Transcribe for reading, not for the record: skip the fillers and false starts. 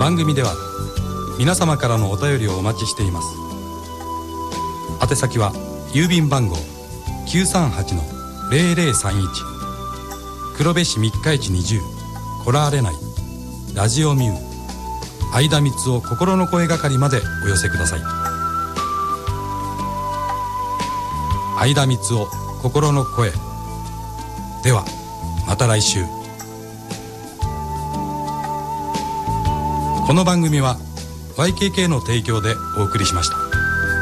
番組では皆様からのお便りをお待ちしています。宛先は郵便番号 938-0031 黒部市三日市20コラーレ内ラジオミュー相田光雄心の声係までお寄せください。相田光雄心の声ではまた来週。この番組は YKK の提供でお送りしました。